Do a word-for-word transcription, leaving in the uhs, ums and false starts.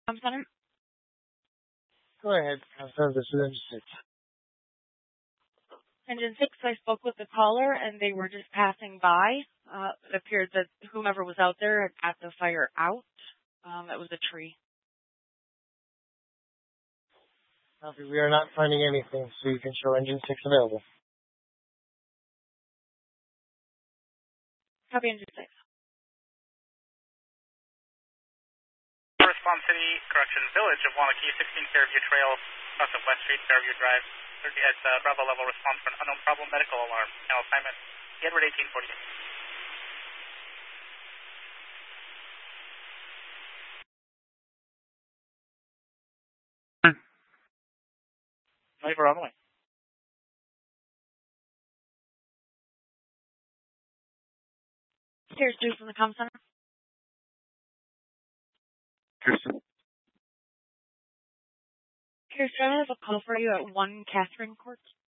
I'm sorry. Go ahead. After this is engine six. Engine six, I spoke with the caller, and they were just passing by. Uh, it appeared that whomever was out there had got the fire out. Um, it was a tree. Copy. We are not finding anything, so you can show engine six available. Copy, engine six. Response City, correction, Village of Wanakee, sixteen Fairview Trail, south of West Street, Fairview Drive. thirty at uh, Bravo level response for an unknown problem, medical alarm. Now assignment, Edward eighteen forty-eight. We're on the way. Here's two from the comm center. Kirsten. Here's I have a call for you at one Catherine Court.